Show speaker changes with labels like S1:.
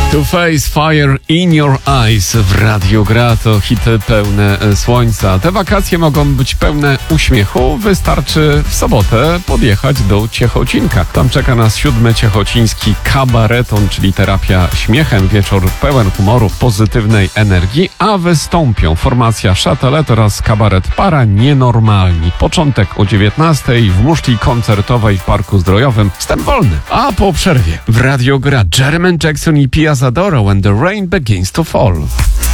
S1: To Face Fire in Your Eyes w Radiu Gra to hity pełne słońca. Te wakacje mogą być pełne uśmiechu. Wystarczy w sobotę podjechać do Ciechocinka. Tam czeka nas 7. ciechociński kabareton, czyli terapia śmiechem. Wieczór pełen humoru, pozytywnej energii, a wystąpią formacja Chatelet oraz kabaret Para Nienormalni. Początek o 19:00 w muszli koncertowej w Parku Zdrojowym. Wstęp wolny. A po przerwie w Radiu Gra Jermaine Jackson i Pia Zadora When the Rain Begins to Fall.